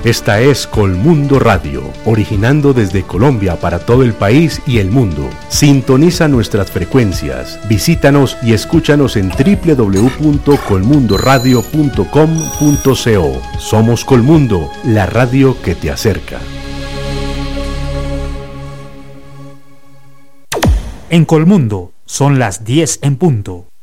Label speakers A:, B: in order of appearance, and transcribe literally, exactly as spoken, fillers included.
A: Esta es Colmundo Radio, originando desde Colombia para todo el país y el mundo. Sintoniza nuestras frecuencias, visítanos y escúchanos en doble u doble u doble u punto colmundo radio punto com punto co. Somos Colmundo, la radio que te acerca.
B: En Colmundo son las diez en punto.